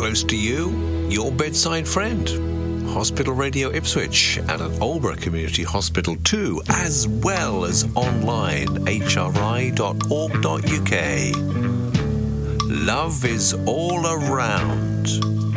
close to you, your bedside friend. Hospital Radio Ipswich and at Aldeburgh Community Hospital too, as well as online, hri.org.uk. Love is all around.